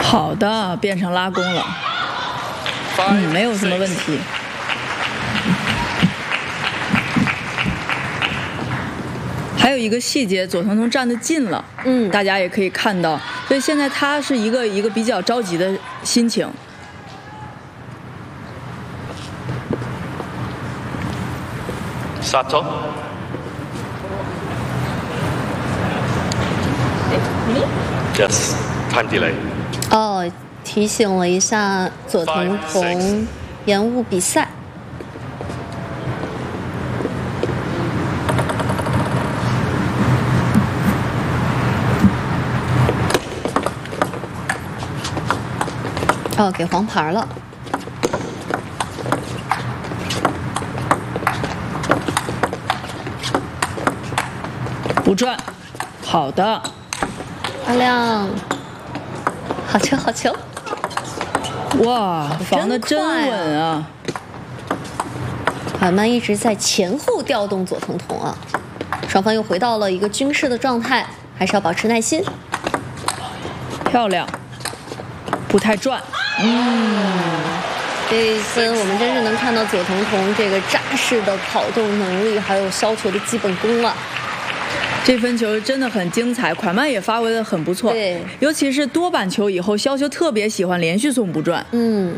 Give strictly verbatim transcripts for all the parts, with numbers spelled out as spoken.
好的，变成拉弓了。嗯，没有什么问题。还有一个细节，佐藤桐站得近了， 嗯， 大家也可以看到，所以现在他是一个一个比较着急的心情。 殺咗。Yes, time delay。 哦，提醒了一下佐藤桐延误比赛。哦，给黄牌了。 不转，好的。 阿亮，好球好球！ 哇，防得真稳啊！ 缓慢一直在前后调动佐藤桐啊，双方又回到了一个均势的状态，还是要保持耐心。 漂亮，不太转。嗯， 这一次我们真是能看到佐藤桐这个扎实的跑动能力，还有削球的基本功了。 这分球真的很精彩，款曼也发挥得很不错。 对， 尤其是多板球以后，削球特别喜欢连续送不转。 嗯。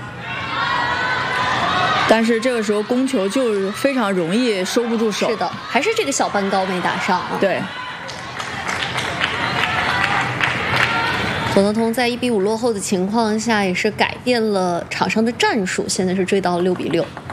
但是这个时候攻球就非常容易收不住手。 是的，还是这个小半高没打上啊。 对。 佐藤桐在一比五落后的情况下，也是改变了场上的战术，现在是追到了六比六。